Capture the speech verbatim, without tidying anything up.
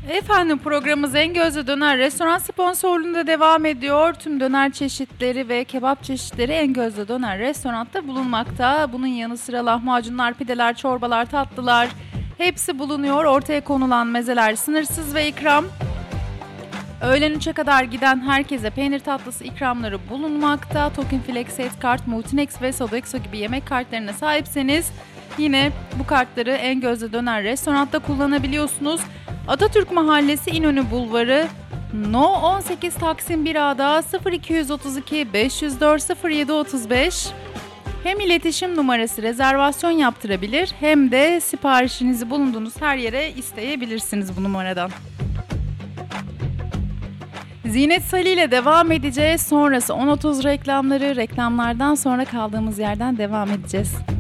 Efendim programımız En Gözde Döner Restoran sponsorluğunda devam ediyor. Tüm döner çeşitleri ve kebap çeşitleri En Gözde Döner Restoran'ta bulunmakta. Bunun yanı sıra lahmacunlar, pideler, çorbalar, tatlılar hepsi bulunuyor. Ortaya konulan mezeler sınırsız ve ikram. Öğlen üçe kadar giden herkese peynir tatlısı ikramları bulunmakta. Token Flex Set Kart, Multinex ve Sodexo gibi yemek kartlarına sahipseniz yine bu kartları En Gözde Döner Restoran'ta kullanabiliyorsunuz. Atatürk Mahallesi İnönü Bulvarı No on sekiz Taksim bir A'da sıfır iki otuz iki beş yüz dört sıfır yedi otuz beş hem iletişim numarası rezervasyon yaptırabilir hem de siparişinizi bulunduğunuz her yere isteyebilirsiniz bu numaradan. Zinet Salih ile devam edeceğiz. Sonrası on otuz reklamları, reklamlardan sonra kaldığımız yerden devam edeceğiz.